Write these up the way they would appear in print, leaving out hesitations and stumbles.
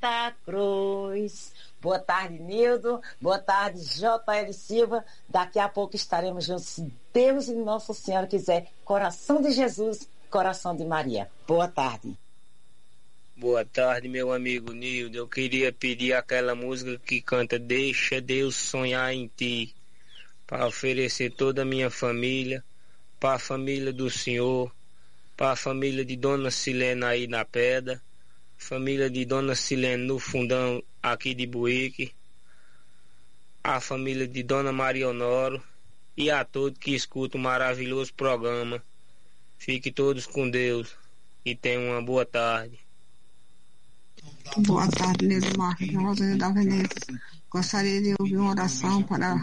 Santa Cruz. Boa tarde, Nildo. Boa tarde, J.L. Silva. Daqui a pouco estaremos juntos, se Deus e Nossa Senhora quiser. Coração de Jesus, coração de Maria. Boa tarde. Boa tarde, meu amigo Nildo. Eu queria pedir aquela música que canta Deixa Deus Sonhar em Ti, para oferecer toda a minha família, para a família do senhor, para a família de Dona Silena aí na Pedra, família de Dona Silene no fundão aqui de Buíque, a família de Dona Maria Honoro e a todos que escutam o maravilhoso programa. Fiquem todos com Deus e tenham uma boa tarde. Boa tarde, Nildo Marques, Rosane da Veneza. Gostaria de ouvir uma oração para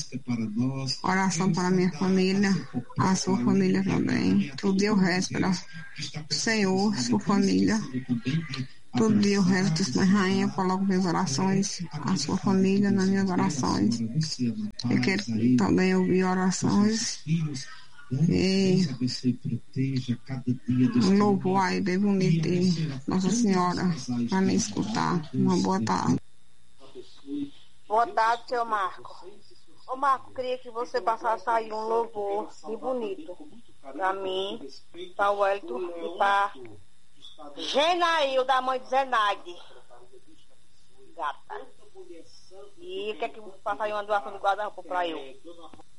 minha família, a sua família também. Todo dia eu rezo para o Senhor, sua família. Todo dia eu rezo, minha rainha, coloco minhas orações, a sua família nas minhas orações. Eu quero também ouvir orações e um louvor aí bem bonito de Nossa Senhora para me escutar. Uma boa tarde. Boa tarde, seu Marco. Ô Marco, queria que você passasse aí um louvor bem bonito para mim, para o Wellington e para Genail, da mãe de Zenaide. Gata. E quer que eu faça aí uma doação de guarda-roupa para eu?